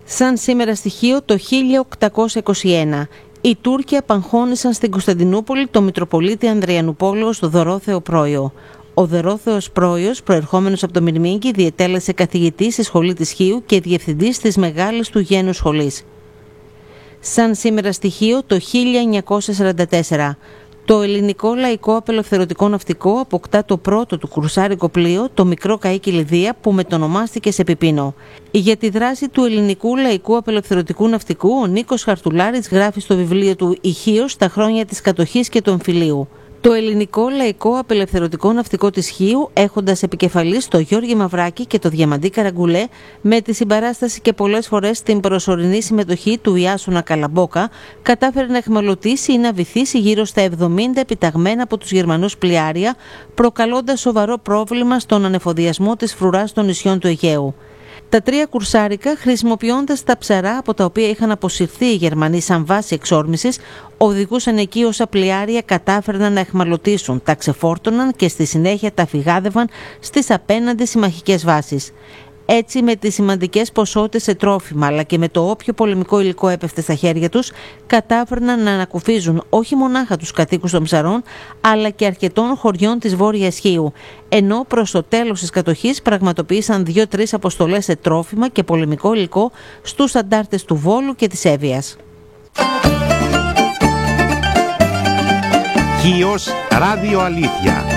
Σαν σήμερα στοιχείο το 1821, οι Τούρκοι απαγχώνησαν στην Κωνσταντινούπολη το Μητροπολίτη Ανδριανουπόλεως Δωρόθεο Πρόιο. Ο Δωρόθεος Πρόιος, προερχόμενος από το Μυρμήγκι, διετέλεσε καθηγητής στη σχολή της Χίου και διευθυντής της μεγάλης του γένους σχολής. Σαν σήμερα στοιχείο το 1944, το ελληνικό λαϊκό απελευθερωτικό ναυτικό αποκτά το πρώτο του κρουσάρικο πλοίο, το μικρό καΐκι Λιδία, που μετονομάστηκε σε Πιπίνο. Για τη δράση του ελληνικού λαϊκού απελευθερωτικού ναυτικού, ο Νίκος Χαρτουλάρης γράφει στο βιβλίο του «Η Χίος, τα χρόνια της κατοχής και του εμφυλίου». Το ελληνικό λαϊκό απελευθερωτικό ναυτικό της Χίου, έχοντας επικεφαλής το Γιώργη Μαυράκη και το Διαμαντή Καραγκουλέ, με τη συμπαράσταση και πολλές φορές την προσωρινή συμμετοχή του Ιάσουνα Καλαμπόκα, κατάφερε να εχμαλωτήσει ή να βυθίσει γύρω στα 70 επιταγμένα από τους Γερμανούς πλοιάρια, προκαλώντας σοβαρό πρόβλημα στον ανεφοδιασμό της φρουράς των νησιών του Αιγαίου. Τα τρία κουρσάρικα, χρησιμοποιώντας τα ψαρά από τα οποία είχαν αποσυρθεί οι Γερμανοί σαν βάση εξόρμησης, οδηγούσαν εκεί όσα πλοιάρια κατάφερναν να εχμαλωτήσουν, τα ξεφόρτωναν και στη συνέχεια τα φυγάδευαν στις απέναντι συμμαχικές βάσεις. Έτσι, με τις σημαντικές ποσότητες σε τρόφιμα αλλά και με το όποιο πολεμικό υλικό έπεφτε στα χέρια τους, κατάφερναν να ανακουφίζουν όχι μονάχα τους κατοίκους των ψαρών, αλλά και αρκετών χωριών της Βόρειας Χίου, ενώ προς το τέλος της κατοχής πραγματοποίησαν 2-3 αποστολές σε τρόφιμα και πολεμικό υλικό στους αντάρτες του Βόλου και της Εύβοιας. Χίος Ράδιο Αλήθεια.